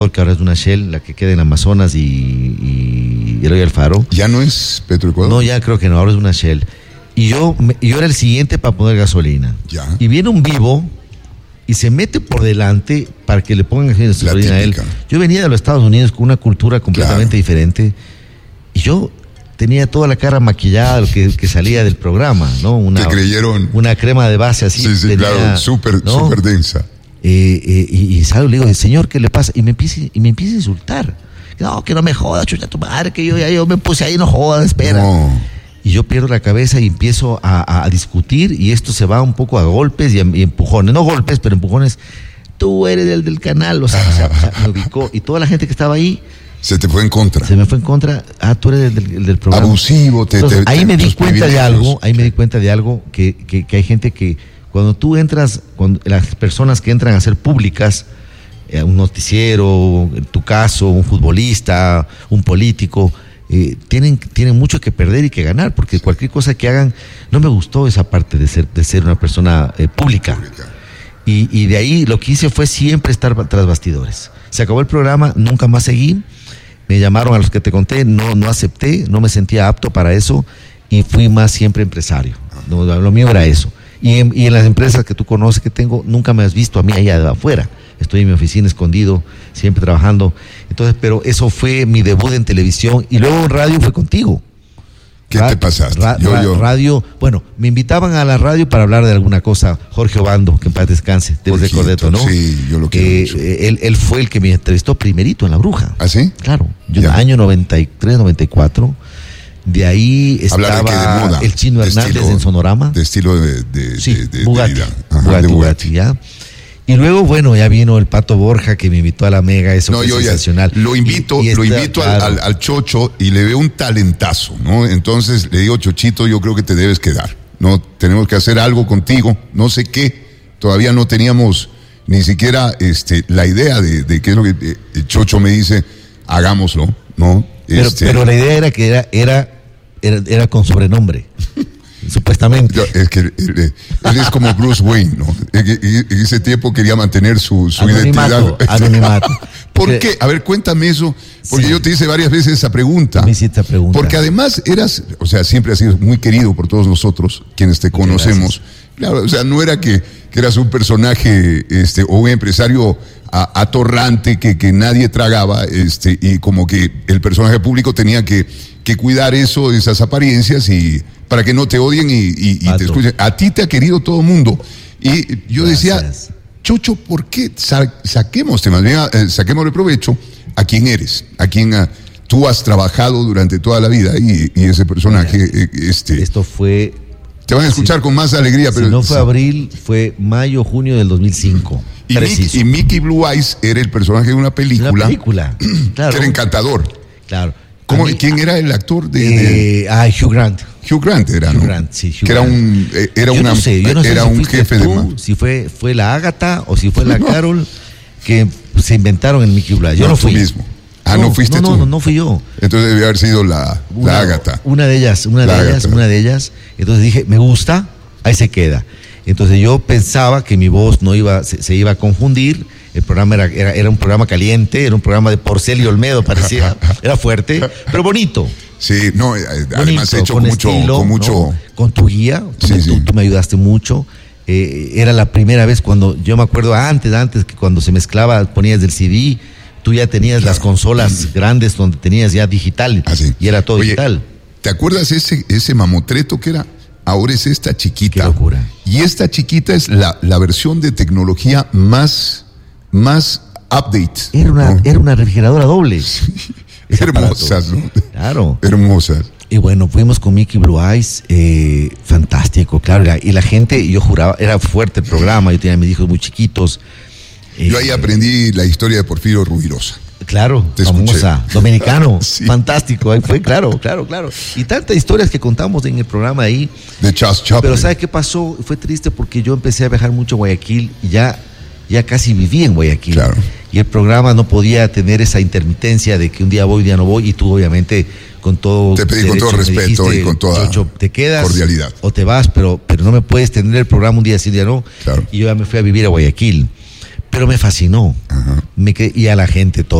que ahora es una Shell, la que queda en Amazonas y Eloy Alfaro. ¿Ya no es Petroecuador? No, ya creo que no, ahora es una Shell. Y yo era el siguiente para poner gasolina. Ya. Y viene un vivo y se mete por delante para que le pongan gasolina a él. Yo venía de los Estados Unidos con una cultura completamente diferente y yo tenía toda la cara maquillada que salía del programa, ¿no? Te creyeron. Una crema de base así. Sí, tenía, claro, súper densa. Y salgo y le digo, señor, ¿qué le pasa? Y me empieza a insultar. No, que no me jodas, chucha tu madre, que yo me puse ahí, no jodas, espera. No. Y yo pierdo la cabeza y empiezo a discutir y esto se va un poco a golpes y empujones. No golpes, pero empujones. Tú eres el del canal, o sea, me ubicó. Y toda la gente que estaba ahí... Se te fue en contra. Se me fue en contra. Tú eres el del programa. Abusivo. Entonces, ahí me di cuenta de algo, que hay gente que cuando tú entras, cuando las personas que entran a ser públicas, un noticiero, en tu caso, un futbolista, un político, tienen mucho que perder y que ganar, porque cualquier cosa que hagan, no me gustó esa parte de ser una persona pública. Y de ahí lo que hice fue siempre estar tras bastidores. Se acabó el programa, nunca más seguí. Me llamaron a los que te conté, no acepté, no me sentía apto para eso y fui más siempre empresario. Lo mío era eso. Y en las empresas que tú conoces que tengo, nunca me has visto a mí allá de afuera. Estoy en mi oficina escondido, siempre trabajando. Entonces, pero eso fue mi debut en televisión y luego en radio fue contigo. ¿Qué te pasaste? Radio, bueno, me invitaban a la radio para hablar de alguna cosa. Jorge Obando, que en paz descanse, de Cordeto, ¿no? Sí, yo lo quiero mucho. Él fue el que me entrevistó primerito en La Bruja. ¿Ah, sí? Claro, yo en el año 93, 94. De ahí estaba el Chino Hernández en Sonorama. De estilo de Bugatti. vida. Ajá, Bugatti, ya. Y luego, bueno, ya vino el Pato Borja que me invitó a la Mega, eso fue sensacional. Lo invito al Chocho y le veo un talentazo, ¿no? Entonces le digo, Chochito, yo creo que te debes quedar, ¿no? Tenemos que hacer algo contigo, no sé qué, todavía no teníamos ni siquiera la idea de qué es lo que el Chocho me dice, hagámoslo, ¿no? Pero la idea era que era con sobrenombre. Supuestamente. Es que él es como Bruce Wayne, ¿no? En ese tiempo quería mantener su identidad. Anonimato. ¿Por qué? A ver, cuéntame eso, porque yo te hice varias veces esa pregunta. Me hiciste pregunta. Porque además siempre has sido muy querido por todos nosotros, quienes te conocemos. Claro, o sea, no era que eras un personaje o un empresario atorrante que nadie tragaba, y como que el personaje público tenía que cuidar esas apariencias y para que no te odien y te escuchen. A ti te ha querido todo el mundo. Y yo decía, Chocho, ¿por qué saquemos el provecho a quien eres, a quien tú has trabajado durante toda la vida y ese personaje, Esto fue... Te van a escuchar con más alegría, pero... Si no fue abril, fue mayo, junio del 2005. Y Mickey Blue Eyes era el personaje de una película. Claro. Que era encantador. Claro. ¿Quién era el actor Hugh Grant. Hugh Grant era, ¿no? Hugh Grant, sí. Que era un jefe de mano. Si fue la Ágata o si fue la Carol que se inventaron en Mickey Blue Eyes. Yo no fui. Tú mismo. ¿No fuiste tú? No fui yo. Entonces debe haber sido la Ágata. Una de ellas. Entonces dije, me gusta, ahí se queda. Entonces yo pensaba que mi voz se iba a confundir. El programa era un programa caliente, era un programa de Porcel y Olmedo, parecía. Era fuerte, pero bonito. Sí, no, además hecho con mucho... ¿no? Con tu guía, tú me ayudaste mucho. Era la primera vez cuando, yo me acuerdo antes que cuando se mezclaba, ponías del CD, tú ya tenías las consolas grandes donde tenías ya digital, y era todo digital. ¿Te acuerdas ese mamotreto que era? Ahora es esta chiquita. Qué locura. Y esta chiquita es la versión de tecnología más update. Era una refrigeradora doble. Hermosas, ¿no? Claro. Hermosas. Y bueno, fuimos con Mickey Blue Eyes, fantástico, claro. Y la gente, yo juraba, era fuerte el programa, yo tenía a mis hijos muy chiquitos. Yo ahí aprendí la historia de Porfirio Rubirosa. Claro, famosa, dominicano, fantástico, ahí fue, claro. Y tantas historias que contamos en el programa ahí. De Charles Chaplin. Pero ¿sabes qué pasó? Fue triste porque yo empecé a viajar mucho a Guayaquil y ya casi viví en Guayaquil. Claro. Y el programa no podía tener esa intermitencia de que un día voy, un día no voy, y tú obviamente con todo... Te pedí con todo respeto dijiste, y con toda Chocho, te quedas cordialidad. O te vas, pero no me puedes tener el programa un día sí, un día no. Claro. Y yo ya me fui a vivir a Guayaquil. Pero me fascinó. Ajá. Y a la gente todo.